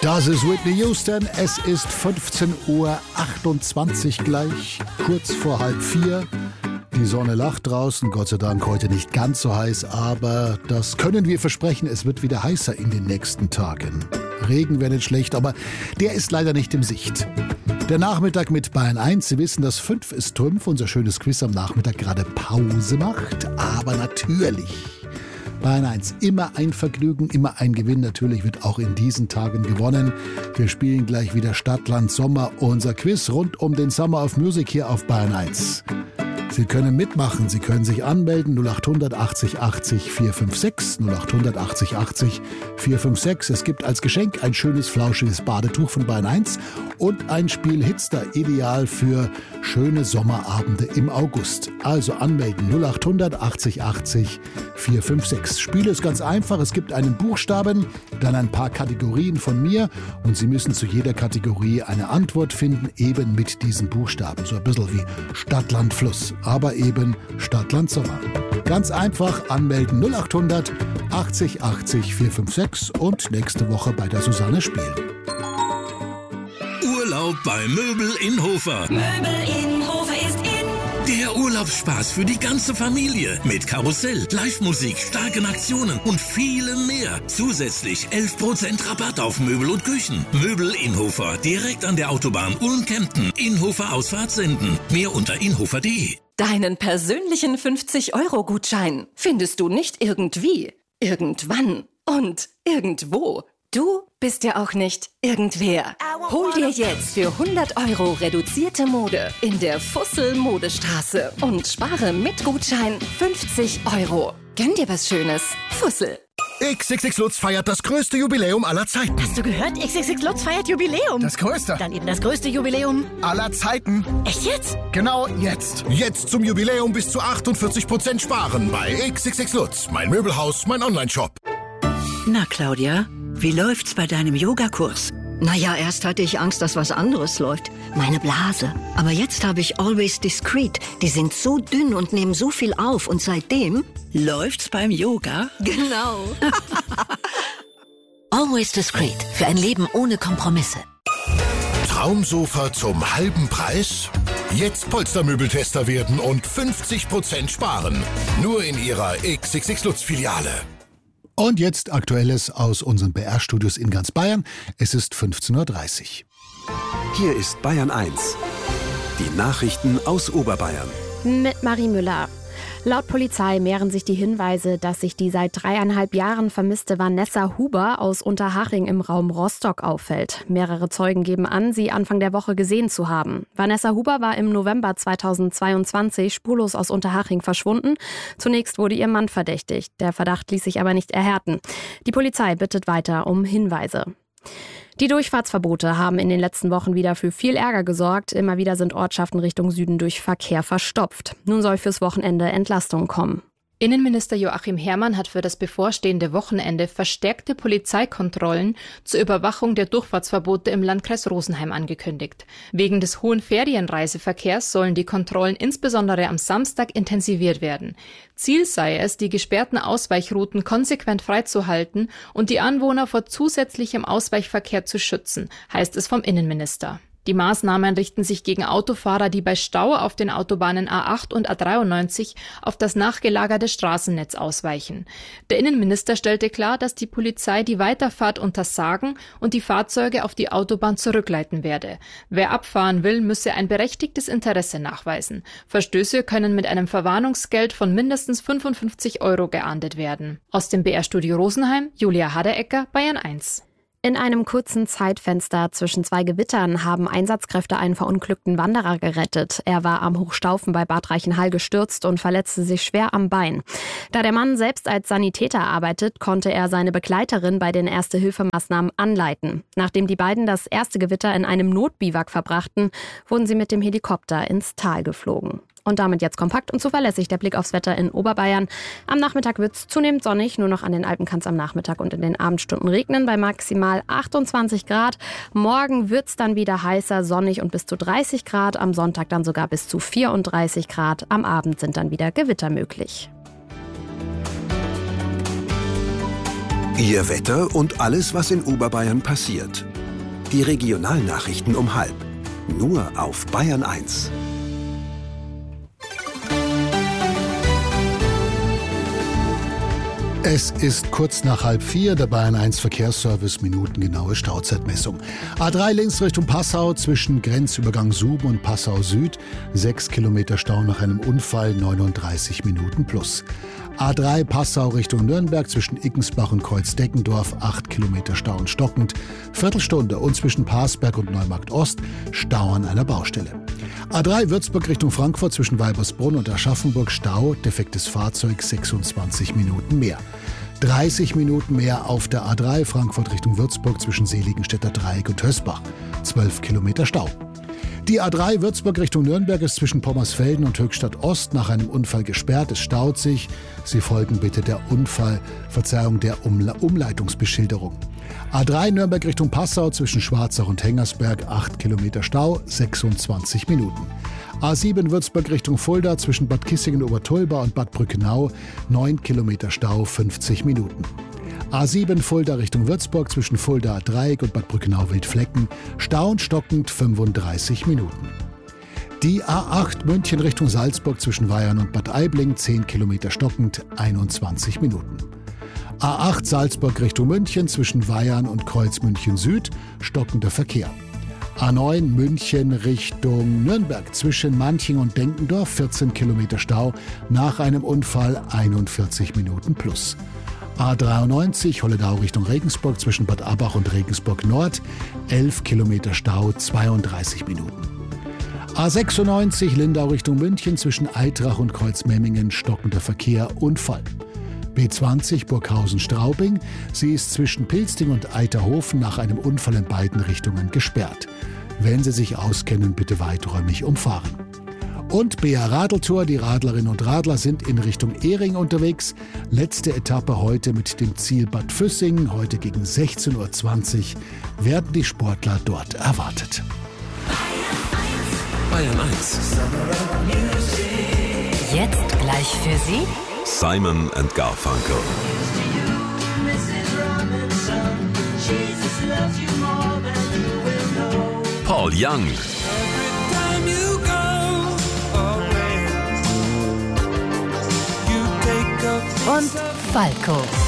Das ist Whitney Houston. Es ist 15:28 Uhr gleich, kurz vor 3:30. Die Sonne lacht draußen, Gott sei Dank heute nicht ganz so heiß, aber das können wir versprechen, es wird wieder heißer in den nächsten Tagen. Regen wäre nicht schlecht, aber der ist leider nicht in Sicht. Der Nachmittag mit Bayern 1. Sie wissen, dass 5 ist Trumpf, unser schönes Quiz am Nachmittag gerade Pause macht. Aber natürlich, Bayern 1, immer ein Vergnügen, immer ein Gewinn. Natürlich wird auch in diesen Tagen gewonnen. Wir spielen gleich wieder Stadt, Land, Sommer. Unser Quiz rund um den Summer of Music hier auf Bayern 1. Sie können mitmachen, Sie können sich anmelden, 0800 80 80 456, 0800 80 80 456. Es gibt als Geschenk ein schönes, flauschiges Badetuch von Bayern 1 und ein Spiel Hitster, ideal für schöne Sommerabende im August. Also anmelden, 0800 80 80 456. Spiel ist ganz einfach, es gibt einen Buchstaben, dann ein paar Kategorien von mir und Sie müssen zu jeder Kategorie eine Antwort finden, eben mit diesen Buchstaben. So ein bisschen wie Stadt, Land, Fluss. Aber eben Stadt, Land, Sommer. Ganz einfach anmelden 0800 80 80 456 und nächste Woche bei der Susanne spielen. Urlaub bei Möbel in Hofer. Möbel in Hofer ist in. Der Urlaubsspaß für die ganze Familie. Mit Karussell, Live-Musik, starken Aktionen und vielem mehr. Zusätzlich 11% Rabatt auf Möbel und Küchen. Möbel in Hofer, direkt an der Autobahn Ulm-Kempten. Inhofer Ausfahrt senden. Mehr unter inhofer.de. Deinen persönlichen 50-Euro-Gutschein findest du nicht irgendwie, irgendwann und irgendwo. Du bist ja auch nicht irgendwer. Hol dir jetzt für 100 Euro reduzierte Mode in der Fussel Modestraße und spare mit Gutschein 50 Euro. Gönn dir was Schönes. Fussel. XXX Lutz feiert das größte Jubiläum aller Zeiten. Hast du gehört? XXX Lutz feiert Jubiläum. Das größte. Dann eben das größte Jubiläum aller Zeiten. Echt jetzt? Genau jetzt. Jetzt zum Jubiläum bis zu 48% sparen bei XXX Lutz. Mein Möbelhaus, mein Onlineshop. Na, Claudia, wie läuft's bei deinem Yogakurs? Naja, erst hatte ich Angst, dass was anderes läuft. Meine Blase. Aber jetzt habe ich Always Discreet. Die sind so dünn und nehmen so viel auf. Und seitdem... Läuft's beim Yoga? Genau. Always Discreet. Für ein Leben ohne Kompromisse. Traumsofa zum halben Preis? Jetzt Polstermöbeltester werden und 50% sparen. Nur in Ihrer XXX Lutz Filiale. Und jetzt Aktuelles aus unseren BR-Studios in ganz Bayern. Es ist 15:30 Uhr. Hier ist Bayern 1. Die Nachrichten aus Oberbayern. Mit Marie Müller. Laut Polizei mehren sich die Hinweise, dass sich die seit 3,5 Jahren vermisste Vanessa Huber aus Unterhaching im Raum Rostock auffällt. Mehrere Zeugen geben an, sie Anfang der Woche gesehen zu haben. Vanessa Huber war im November 2022 spurlos aus Unterhaching verschwunden. Zunächst wurde ihr Mann verdächtigt. Der Verdacht ließ sich aber nicht erhärten. Die Polizei bittet weiter um Hinweise. Die Durchfahrtsverbote haben in den letzten Wochen wieder für viel Ärger gesorgt. Immer wieder sind Ortschaften Richtung Süden durch Verkehr verstopft. Nun soll fürs Wochenende Entlastung kommen. Innenminister Joachim Herrmann hat für das bevorstehende Wochenende verstärkte Polizeikontrollen zur Überwachung der Durchfahrtsverbote im Landkreis Rosenheim angekündigt. Wegen des hohen Ferienreiseverkehrs sollen die Kontrollen insbesondere am Samstag intensiviert werden. Ziel sei es, die gesperrten Ausweichrouten konsequent freizuhalten und die Anwohner vor zusätzlichem Ausweichverkehr zu schützen, heißt es vom Innenminister. Die Maßnahmen richten sich gegen Autofahrer, die bei Stau auf den Autobahnen A8 und A93 auf das nachgelagerte Straßennetz ausweichen. Der Innenminister stellte klar, dass die Polizei die Weiterfahrt untersagen und die Fahrzeuge auf die Autobahn zurückleiten werde. Wer abfahren will, müsse ein berechtigtes Interesse nachweisen. Verstöße können mit einem Verwarnungsgeld von mindestens 55 Euro geahndet werden. Aus dem BR-Studio Rosenheim, Julia Haderecker, Bayern 1. In einem kurzen Zeitfenster zwischen 2 Gewittern haben Einsatzkräfte einen verunglückten Wanderer gerettet. Er war am Hochstaufen bei Bad Reichenhall gestürzt und verletzte sich schwer am Bein. Da der Mann selbst als Sanitäter arbeitet, konnte er seine Begleiterin bei den Erste-Hilfe-Maßnahmen anleiten. Nachdem die beiden das erste Gewitter in einem Notbiwak verbrachten, wurden sie mit dem Helikopter ins Tal geflogen. Und damit jetzt kompakt und zuverlässig der Blick aufs Wetter in Oberbayern. Am Nachmittag wird es zunehmend sonnig, nur noch an den Alpen kann es am Nachmittag und in den Abendstunden regnen bei maximal 28 Grad. Morgen wird es dann wieder heißer, sonnig und bis zu 30 Grad. Am Sonntag dann sogar bis zu 34 Grad. Am Abend sind dann wieder Gewitter möglich. Ihr Wetter und alles, was in Oberbayern passiert. Die Regionalnachrichten um 12:30. Nur auf Bayern 1. Es ist kurz nach 3:30, der Bayern 1 Verkehrsservice, minutengenaue Stauzeitmessung. A3 links Richtung Passau zwischen Grenzübergang Suben und Passau Süd, 6 Kilometer Stau nach einem Unfall, 39 Minuten plus. A3 Passau Richtung Nürnberg zwischen Iggensbach und Kreuzdeckendorf, 8 Kilometer Stau und stockend, Viertelstunde, und zwischen Parsberg und Neumarkt Ost Stau an einer Baustelle. A3 Würzburg Richtung Frankfurt zwischen Weibersbrunn und Aschaffenburg Stau, defektes Fahrzeug, 26 Minuten mehr. 30 Minuten mehr auf der A3 Frankfurt Richtung Würzburg zwischen Seligenstädter Dreieck und Hösbach, 12 Kilometer Stau. Die A3 Würzburg Richtung Nürnberg ist zwischen Pommersfelden und Höchstadt Ost nach einem Unfall gesperrt. Es staut sich. Sie folgen bitte der Umleitungsbeschilderung. A3 Nürnberg Richtung Passau zwischen Schwarzach und Hengersberg, 8 Kilometer Stau, 26 Minuten. A7 Würzburg Richtung Fulda zwischen Bad Kissingen-Obertulba und Bad Brückenau, 9 Kilometer Stau, 50 Minuten. A7 Fulda Richtung Würzburg zwischen Fulda Dreieck und Bad Brückenau-Wildflecken, Stau und stockend, 35 Minuten. Die A8 München Richtung Salzburg zwischen Weyarn und Bad Aibling, 10 Kilometer stockend, 21 Minuten. A8 Salzburg Richtung München zwischen Weyarn und Kreuz München Süd, stockender Verkehr. A9 München Richtung Nürnberg zwischen Manching und Denkendorf, 14 Kilometer Stau, nach einem Unfall, 41 Minuten plus. A93 Holledau Richtung Regensburg zwischen Bad Abbach und Regensburg Nord, 11 Kilometer Stau, 32 Minuten. A96 Lindau Richtung München zwischen Eitrach und Kreuzmemmingen, stockender Verkehr, Unfall. B20 Burghausen-Straubing, sie ist zwischen Pilsting und Eiterhofen nach einem Unfall in beiden Richtungen gesperrt. Wenn Sie sich auskennen, bitte weiträumig umfahren. Und BR Radeltour, die Radlerinnen und Radler sind in Richtung Ehring unterwegs. Letzte Etappe heute mit dem Ziel Bad Füssing. Heute gegen 16:20 Uhr werden die Sportler dort erwartet. Bayern 1. Jetzt gleich für Sie Simon & Garfunkel. Paul Young. und Falco.